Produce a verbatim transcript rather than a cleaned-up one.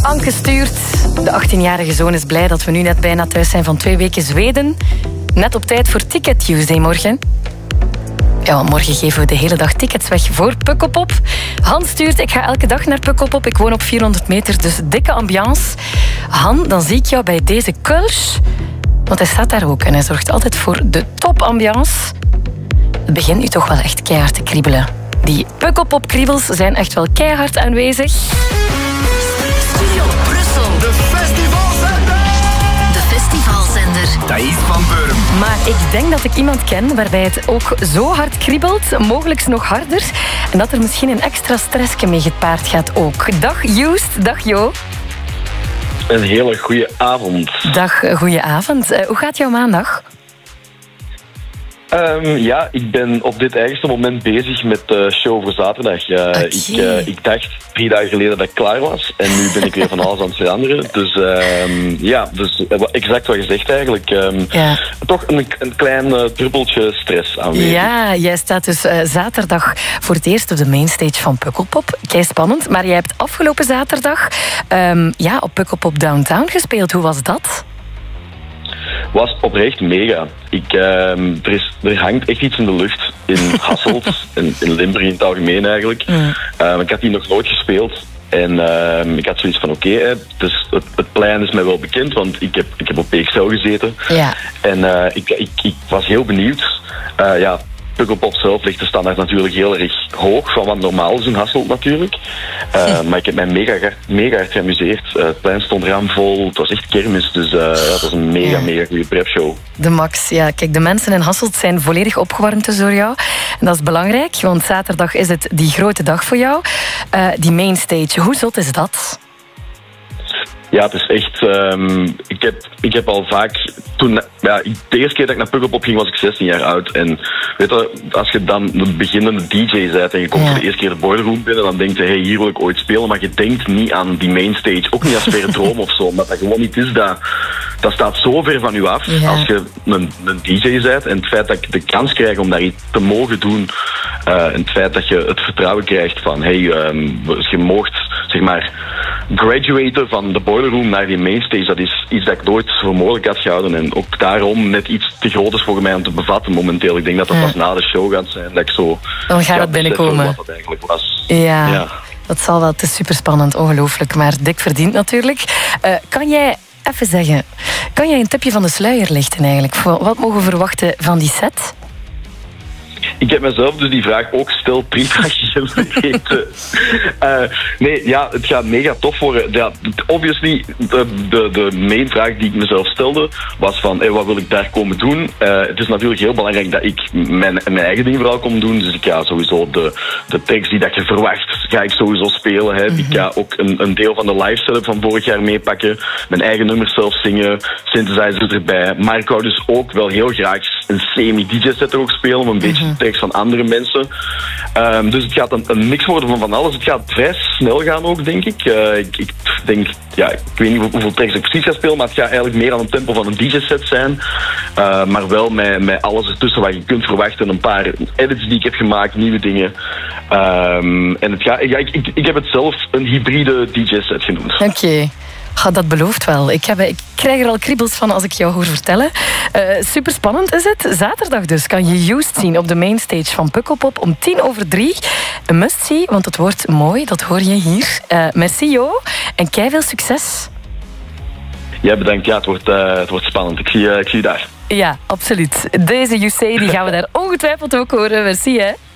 Anke stuurt. De achttienjarige zoon is blij dat we nu net bijna thuis zijn van twee weken Zweden. Net op tijd voor Ticket Tuesday morgen. Ja, morgen geven we de hele dag tickets weg voor Pukkelpop. Han stuurt, ik ga elke dag naar Pukkelpop. Ik woon op vierhonderd meter, dus dikke ambiance. Han, dan zie ik jou bij deze Kulsch. Want hij staat daar ook en hij zorgt altijd voor de topambiance. Het begint nu toch wel echt keihard te kriebelen. Die Pukkelpop-kriebels zijn echt wel keihard aanwezig. Studio Brussel. De festivalzender. De festivalzender. Thais van Beuren. Maar ik denk dat ik iemand ken waarbij het ook zo hard kriebelt, mogelijk nog harder, en dat er misschien een extra stressje mee gepaard gaat ook. Dag Joost, dag Jo. Een hele goede avond. Dag, goeie avond. Uh, hoe gaat jouw maandag? Um, ja, ik ben op dit eigenste moment bezig met de show voor zaterdag. Uh, okay. ik, uh, ik dacht drie dagen geleden dat ik klaar was. En nu ben ik weer van alles aan het veranderen. Dus um, ja, dus, exact wat je zegt eigenlijk. Um, ja. Toch een, een klein uh, druppeltje stress aanwezig. Ja, jij staat dus uh, zaterdag voor het eerst op de mainstage van Pukkelpop. Kei spannend. Maar jij hebt afgelopen zaterdag um, ja, op Pukkelpop Downtown gespeeld. Hoe was dat? Was oprecht mega. Ik, uh, er, is, er hangt echt iets in de lucht in Hasselt en in Limburg in het algemeen eigenlijk. Mm. Uh, ik had die nog nooit gespeeld. En uh, ik had zoiets van oké, okay, dus het, het plein is mij wel bekend, want ik heb, ik heb op P X L gezeten. Ja. En uh, ik, ik, ik was heel benieuwd. Uh, ja, Pukkelpop zelf ligt de standaard natuurlijk heel erg hoog, van wat normaal is in Hasselt natuurlijk. Uh, maar ik heb mij mega, mega hard geamuseerd. Uh, het plein stond ramvol, het was echt kermis, dus uh, dat was een mega, ja. mega goede prepshow. De max, ja. Kijk, de mensen in Hasselt zijn volledig opgewarmd dus door jou. En dat is belangrijk, want zaterdag is het die grote dag voor jou. Uh, die mainstage, hoe zot is dat? Ja, het is echt... Um, ik, heb, ik heb al vaak... Toen, ja, de eerste keer dat ik naar Pukkelpop ging was ik zestien jaar oud. En weet je, als je dan een beginnende D J bent en je komt ja. voor de eerste keer de Boiler Room binnen, dan denk je, hey, hier wil ik ooit spelen. Maar je denkt niet aan die mainstage. Ook niet als Veredroom of zo. Omdat dat gewoon niet is. Dat, dat staat zo ver van je af ja. als je een, een D J bent. En het feit dat ik de kans krijg om daar iets te mogen doen. Uh, en het feit dat je het vertrouwen krijgt van, hey, um, je moogt, zeg maar, graduaten van de Boiler Room naar die mainstage, dat is iets dat ik nooit voor mogelijk had gehouden. En ook daarom net iets te groot is voor mij om te bevatten momenteel. Ik denk dat dat pas ja. na de show gaat zijn. Dat ik zo, dan gaat ja, het binnenkomen. Wat het eigenlijk was. Ja, ja, dat zal wel. Het is super spannend, ongelooflijk. Maar dik verdiend natuurlijk. Uh, kan jij even zeggen, kan jij een tipje van de sluier lichten eigenlijk? Wat mogen we verwachten van die set? Ik heb mezelf dus die vraag ook gesteld drie dagen geleden. uh, nee, ja, het gaat mega tof worden. Ja, obviously, de, de, de main vraag die ik mezelf stelde was van, hey, wat wil ik daar komen doen? Uh, het is natuurlijk heel belangrijk dat ik mijn, mijn eigen ding vooral kom doen. Dus ik ga sowieso de, de tekst die dat je verwacht, ga ik sowieso spelen. Hè. Mm-hmm. Ik ga ook een, een deel van de live setup van vorig jaar meepakken. Mijn eigen nummers zelf zingen, synthesizers erbij. Maar ik wou dus ook wel heel graag een semi-D J-set er ook spelen, om een mm-hmm. beetje tekst van andere mensen. Um, dus het gaat een, een mix worden van van alles. Het gaat vrij snel gaan ook, denk ik. Uh, ik, ik denk, ja, ik weet niet hoeveel tracks ik precies ga spelen, maar het gaat eigenlijk meer aan het tempo van een D J-set zijn. Uh, maar wel met, met alles ertussen wat je kunt verwachten. Een paar edits die ik heb gemaakt, nieuwe dingen. Um, en het gaat, ja, ik, ik, ik heb het zelf een hybride D J-set genoemd. Oké. Okay. Ja, dat belooft wel. Ik, heb, ik krijg er al kriebels van als ik jou hoor vertellen. Uh, super spannend is het. Zaterdag dus kan je Joost zien op de mainstage van Pukkelpop om tien over drie. Een must-see, want het wordt mooi. Dat hoor je hier. Uh, merci Jo. En kei veel succes. Ja, bedankt. Ja, het wordt, uh, het wordt spannend. Ik zie, uh, ik zie je daar. Ja, absoluut. Deze You Say, die gaan we daar ongetwijfeld ook horen. Merci, hè.